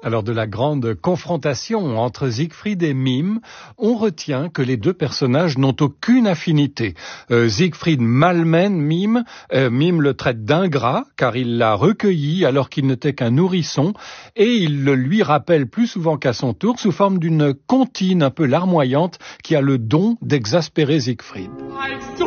Alors de la grande confrontation entre Siegfried et Mime, on retient que les deux personnages n'ont aucune affinité. Siegfried malmène Mime, Mime le traite d'ingrat car il l'a recueilli alors qu'il n'était qu'un nourrisson et il le lui rappelle plus souvent qu'à son tour sous forme d'une comptine un peu larmoyante qui a le don d'exaspérer Siegfried.